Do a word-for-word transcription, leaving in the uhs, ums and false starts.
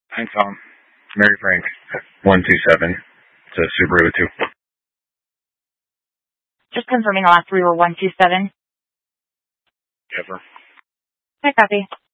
Hi, Tom. Mary Frank, one two seven. It's a Subaru two. Just confirming the last three were one two seven. Ever. I copy.